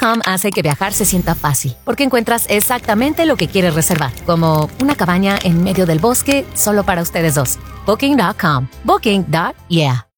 Booking.com hace que viajar se sienta fácil, porque encuentras exactamente lo que quieres reservar, como una cabaña en medio del bosque solo para ustedes dos. Booking.com. Booking.yeah.